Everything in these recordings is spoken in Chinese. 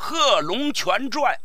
贺龙全传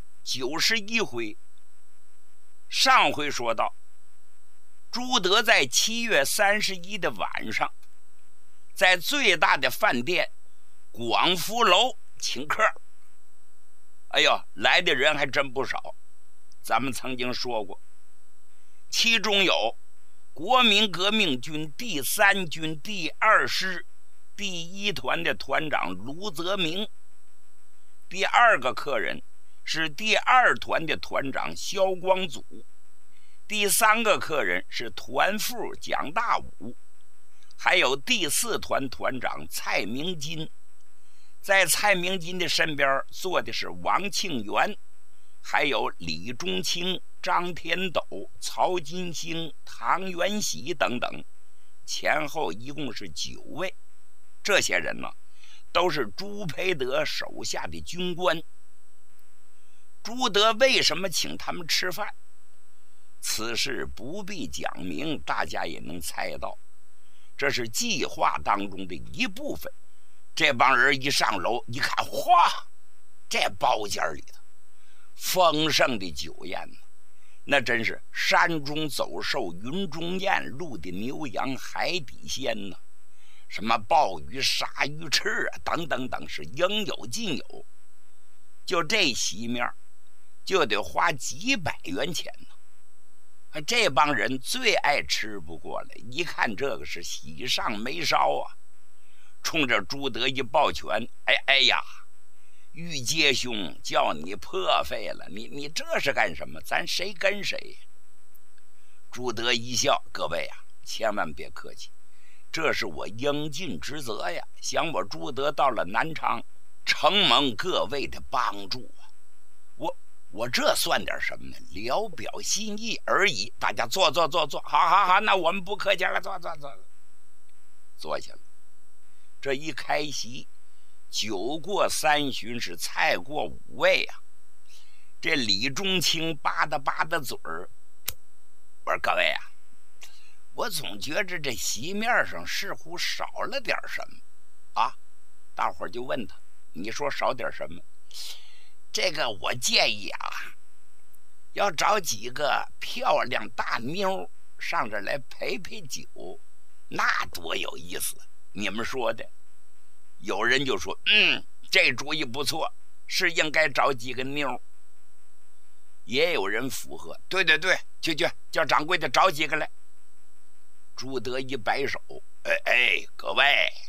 91回。上回说到，朱德在7月31的晚上，在最大的饭店广福楼请客。哎呦，来的人还真不少。咱们曾经说过，其中有国民革命军第3军第2师第1团的团长卢泽明，第2个客人是第2团的团长萧光祖，第3个客人是团副蒋大武，还有第4团团长蔡明金。在蔡明金的身边坐的是王庆元，还有李中清、张天斗、曹金星、唐元喜等等，前后一共是9位。这些人呢，都是朱培德手下的军官。朱德为什么请他们吃饭？此事不必讲明，大家也能猜到，这是计划当中的一部分。这帮人一上楼一看，哗，这包间里头丰盛的酒宴呢，那真是山中走兽，云中雁，陆的牛羊，海底鲜呢。什么鲍鱼、鲨鱼翅啊，等等等，是应有尽有。就这席面就得花几百元钱呢。这帮人最爱吃不过来，一看这个是喜上眉梢啊，冲着朱德一抱拳，哎呀，玉阶兄，叫你破费了，你这是干什么？咱谁跟谁？朱德一笑，各位啊，千万别客气，这是我应尽职责呀。想我朱德到了南昌，承蒙各位的帮助啊，我这算点什么呢？聊表心意而已。大家坐，好，那我们不客气了，坐下了。这一开席，酒过3巡，是菜过5味啊。这李中清吧嗒嘴儿，我说各位啊，我总觉着这席面上似乎少了点什么啊。大伙儿就问他，你说少点什么？这个我建议啊，要找几个漂亮大妞上这来陪酒，那多有意思。你们说的。有人就说，这主意不错，是应该找几个妞。也有人附和，对，去，叫掌柜的找几个来。朱德一摆手，各位，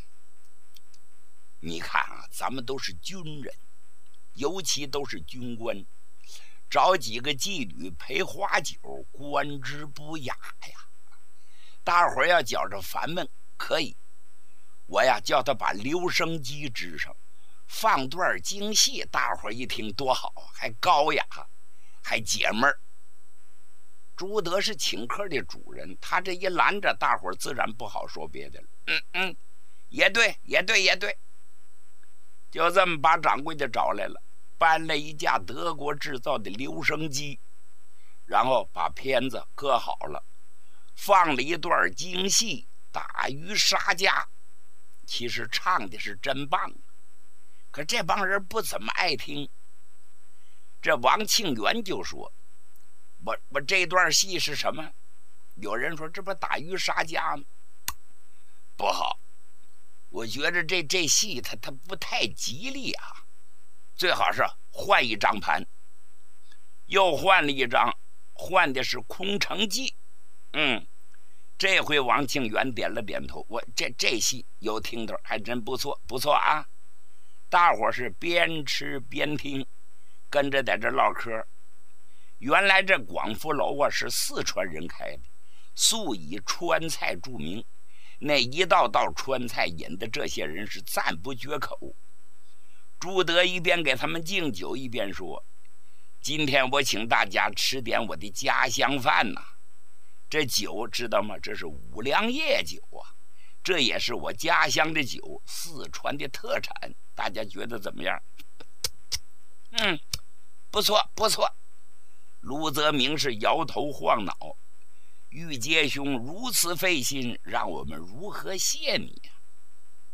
你看啊，咱们都是军人，尤其都是军官，找几个妓女陪花酒，观之不雅呀。大伙儿要觉着烦闷，可以，我呀叫他把留声机支上，放段京戏，大伙儿一听多好，还高雅，还解闷儿。朱德是请客的主人，他这一拦着，大伙儿自然不好说别的了。也对。就这么把掌柜的找来了，搬了一架德国制造的留声机，然后把片子搁好了，放了一段京戏《打渔杀家》。其实唱的是真棒，可这帮人不怎么爱听。这王庆元就说，我这段戏是什么？有人说这不打渔杀家吗？不好，我觉得这戏它不太吉利啊，最好是换一张盘。又换了一张，换的是空城计。这回王庆元点了点头，我这戏有听头，还真不错啊！大伙是边吃边听，跟着在这唠嗑。原来这广福楼啊是四川人开的，素以川菜著名，那一道川菜引得这些人是赞不绝口。朱德一边给他们敬酒，一边说：“今天我请大家吃点我的家乡饭呐。这酒知道吗？这是五粮液酒啊，这也是我家乡的酒，四川的特产。大家觉得怎么样？”不错。卢泽明是摇头晃脑，玉阶兄如此费心，让我们如何谢你啊？